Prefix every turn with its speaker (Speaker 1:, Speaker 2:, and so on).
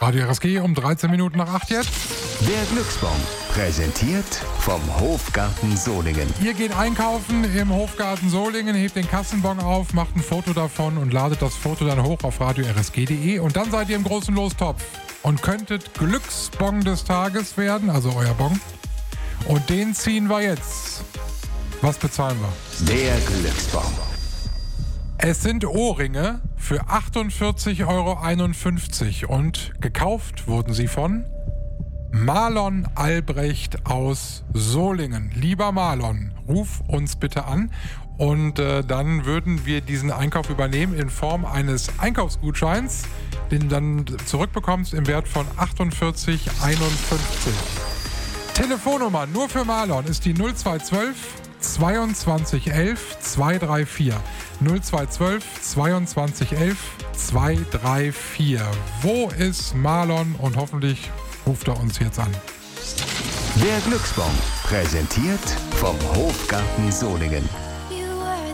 Speaker 1: Radio RSG um 13 Minuten nach 8 jetzt.
Speaker 2: Der Glücksbon, präsentiert vom Hofgarten Solingen.
Speaker 1: Ihr geht einkaufen im Hofgarten Solingen, hebt den Kassenbon auf, macht ein Foto davon und ladet das Foto dann hoch auf radiorsg.de und dann seid ihr im großen Lostopf und könntet Glücksbon des Tages werden, also euer Bon. Und den ziehen wir jetzt. Was bezahlen wir?
Speaker 2: Der Glücksbon.
Speaker 1: Es sind Ohrringe für 48,51 € und gekauft wurden sie von Marlon Albrecht aus Solingen. Lieber Marlon, ruf uns bitte an und dann würden wir diesen Einkauf übernehmen in Form eines Einkaufsgutscheins, den du dann zurückbekommst im Wert von 48,51 €. Telefonnummer nur für Marlon ist die 0212 22 11 234. 0212 22 11 234. Wo ist Marlon? Und hoffentlich ruft er uns jetzt an.
Speaker 2: Der Glücksbon, präsentiert vom Hofgarten Solingen.